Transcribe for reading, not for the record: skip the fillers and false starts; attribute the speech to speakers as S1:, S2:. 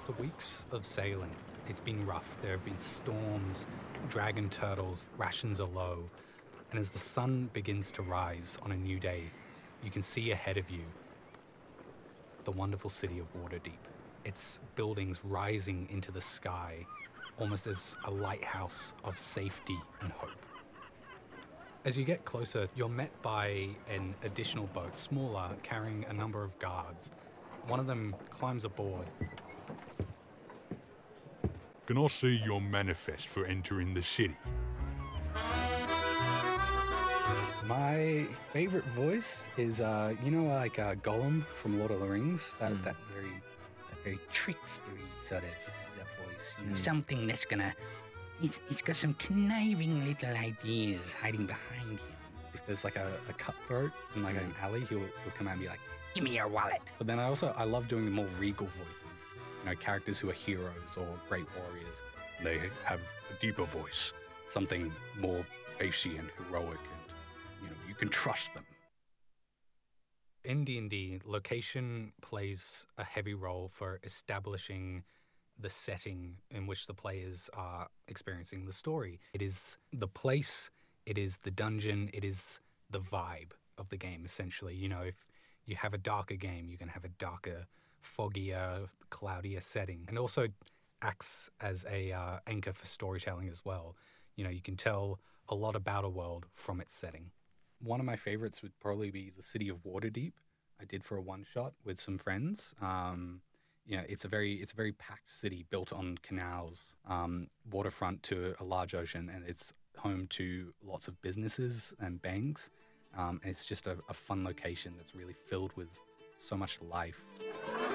S1: After weeks of sailing, it's been rough. There have been storms, dragon turtles, rations are low. And as the sun begins to rise on a new day, you can see ahead of you the wonderful city of Waterdeep. Its buildings rising into the sky, almost as a lighthouse of safety and hope. As you get closer, you're met by an additional boat, smaller, carrying a number of guards. One of them climbs aboard.
S2: Can I see your manifest for entering the city?
S3: My favorite voice is, Gollum from Lord of the Rings. That very trickstery sort of that voice. Something that's gonna. He's got some conniving little ideas hiding behind him. If there's like a cutthroat in like an alley, he'll come out and be like, "Give me your wallet." But then I love doing the more regal voices. Characters who are heroes or great warriors. They have a deeper voice, something more bassy and heroic, and you can trust them.
S1: In D&D, location plays a heavy role for establishing the setting in which the players are experiencing the story. It is the place, it is the dungeon, it is the vibe of the game, essentially. If you have a darker game, you can have a darker, foggier, cloudier setting. And also acts as a anchor for storytelling as well. You can tell a lot about a world from its setting. One of my favorites would probably be the city of Waterdeep. I did for a one-shot with some friends. It's a very packed city built on canals, waterfront to a large ocean, and it's home to lots of businesses and banks. And it's just a fun location that's really filled with so much life.